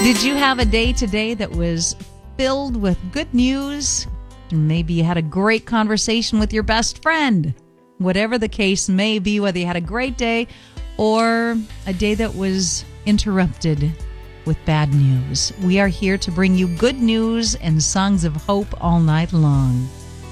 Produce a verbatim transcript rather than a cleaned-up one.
Did you have a day today that was filled with good news? Maybe you had a great conversation with your best friend. Whatever the case may be, whether you had a great day or a day that was interrupted with bad news, we are here to bring you good news and songs of hope all night long.